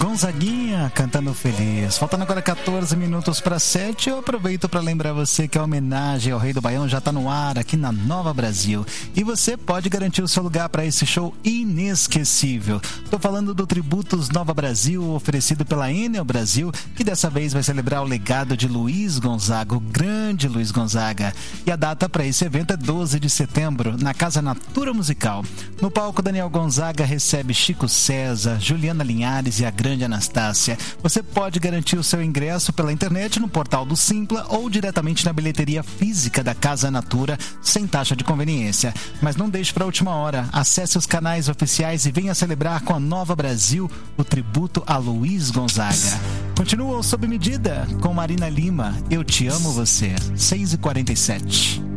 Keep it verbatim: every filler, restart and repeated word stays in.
Gonzaguinha cantando feliz. Faltando agora catorze minutos para sete. Eu aproveito para lembrar você que a homenagem ao Rei do Baião já está no ar aqui na Nova Brasil. E você pode garantir o seu lugar para esse show inesquecível. Estou falando do Tributos Nova Brasil, oferecido pela Enel Brasil, que dessa vez vai celebrar o legado de Luiz Gonzaga, o grande Luiz Gonzaga. E a data para esse evento é doze de setembro, na Casa Natura Musical. No palco, Daniel Gonzaga recebe Chico César, Juliana Linhares e a grande Anastácia. Você pode garantir o seu ingresso pela internet no portal do Simpla ou diretamente na bilheteria física da Casa Natura, sem taxa de conveniência. Mas não deixe para a última hora. Acesse os canais oficiais e venha celebrar com a Nova Brasil o tributo a Luiz Gonzaga. Continua Sob Medida com Marina Lima. Eu te amo você. seis e quarenta e sete.